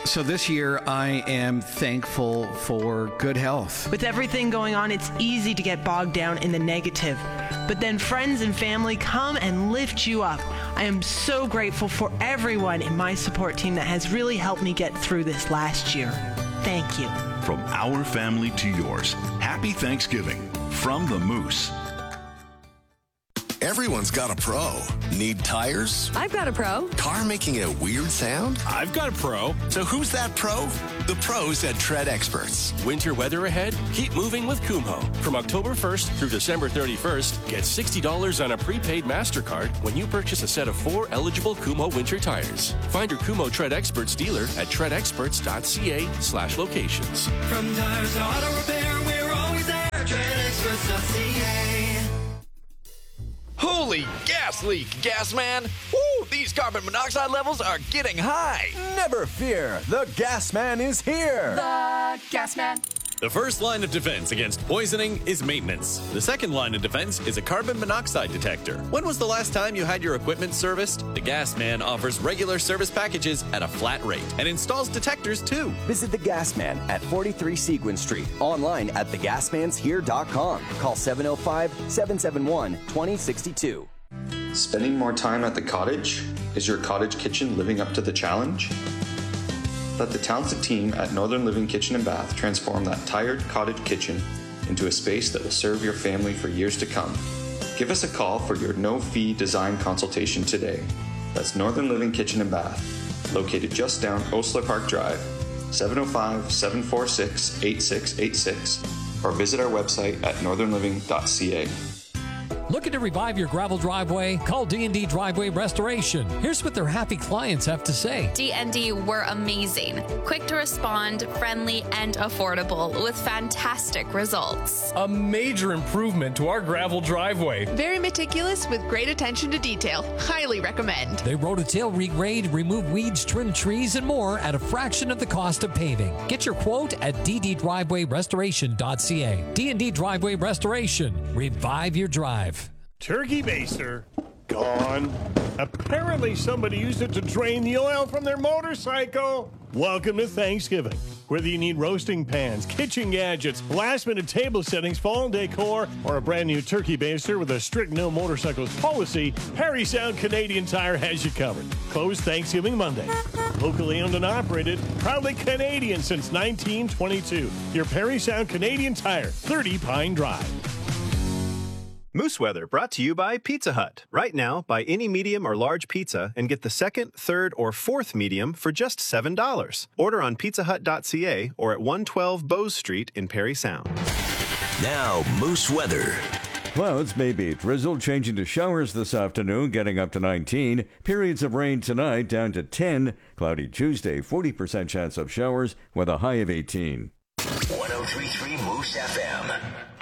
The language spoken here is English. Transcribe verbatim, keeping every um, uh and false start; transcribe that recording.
So this year, I am thankful for good health. With everything going on, it's easy to get bogged down in the negative. But then friends and family come and lift you up. I am so grateful for everyone in my support team that has really helped me get through this last year. Thank you. From our family to yours, happy Thanksgiving from the Moose. Everyone's got a pro. Need tires? I've got a pro. Car making a weird sound? I've got a pro. So who's that pro? The pros at Tread Experts. Winter weather ahead? Keep moving with Kumho. From October first through December thirty-first, get sixty dollars on a prepaid MasterCard when you purchase a set of four eligible Kumho winter tires. Find your Kumho Tread Experts dealer at treadexperts.ca slash locations. From tires to auto repair, we're always there. tread experts dot c a. Holy gas leak, gas man! Woo, these carbon monoxide levels are getting high. Never fear, the gas man is here. The gas man. The first line of defense against poisoning is maintenance. The second line of defense is a carbon monoxide detector. When was the last time you had your equipment serviced? The Gas Man offers regular service packages at a flat rate and installs detectors too. Visit The Gas Man at forty-three Seguin Street. Online at the gas mans here dot com. Call seven oh five, seven seven one, two oh six two. Spending more time at the cottage? Is your cottage kitchen living up to the challenge? Let the talented team at Northern Living Kitchen and Bath transform that tired cottage kitchen into a space that will serve your family for years to come. Give us a call for your no-fee design consultation today. That's Northern Living Kitchen and Bath, located just down Osler Park Drive, seven oh five, seven four six, eight six eight six, or visit our website at northern living dot c a. Looking to revive your gravel driveway? Call D and D Driveway Restoration. Here's what their happy clients have to say. D and D were amazing. Quick to respond, friendly, and affordable with fantastic results. A major improvement to our gravel driveway. Very meticulous with great attention to detail. Highly recommend. They rototill, regrade, remove weeds, trim trees, and more at a fraction of the cost of paving. Get your quote at d d driveway restoration dot c a. D and D Driveway Restoration. Revive your drive. Turkey baster, gone. Apparently somebody used it to drain the oil from their motorcycle. Welcome to Thanksgiving. Whether you need roasting pans, kitchen gadgets, last-minute table settings, fall decor, or a brand new turkey baster with a strict no motorcycles policy, Parry Sound Canadian Tire has you covered. Closed Thanksgiving Monday. Locally owned and operated, proudly Canadian since nineteen twenty-two. Your Parry Sound Canadian Tire, thirty Pine Drive. Moose Weather brought to you by Pizza Hut. Right now, buy any medium or large pizza and get the second, third, or fourth medium for just seven dollars. Order on pizza hut dot c a or at one twelve Bowes Street in Parry Sound. Now, Moose Weather. Clouds may be drizzle, changing to showers this afternoon, getting up to nineteen. Periods of rain tonight down to ten. Cloudy Tuesday, forty percent chance of showers with a high of eighteen. one oh three point three Moose F M.